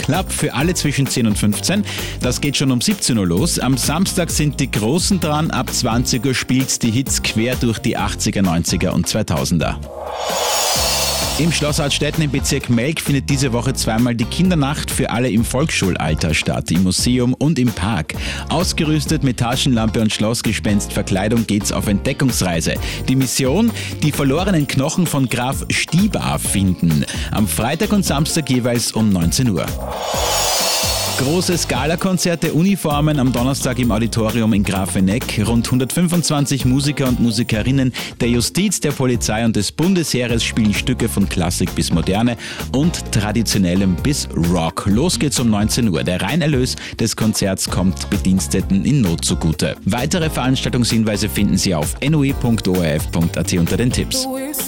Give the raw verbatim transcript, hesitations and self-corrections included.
Club für alle zwischen zehn und fünfzehn. Das geht schon um siebzehn Uhr los. Am Samstag sind die Großen dran. Ab zwanzig Uhr spielt die Hits quer durch die achtziger, neunziger und zweitausender. Im Schloss Artstetten im Bezirk Melk findet diese Woche zweimal die Kindernacht für alle im Volksschulalter statt, im Museum und im Park. Ausgerüstet mit Taschenlampe und Schlossgespenstverkleidung geht's auf Entdeckungsreise. Die Mission: die verlorenen Knochen von Graf Stiebar finden. Am Freitag und Samstag jeweils um neunzehn Uhr. Große Skala-Konzerte, Uniformen am Donnerstag im Auditorium in Grafeneck. Rund hundertfünfundzwanzig Musiker und Musikerinnen der Justiz, der Polizei und des Bundesheeres spielen Stücke von Klassik bis Moderne und Traditionellem bis Rock. Los geht's um neunzehn Uhr. Der Reinerlös des Konzerts kommt Bediensteten in Not zugute. Weitere Veranstaltungshinweise finden Sie auf n o e punkt o r f punkt a t unter den Tipps.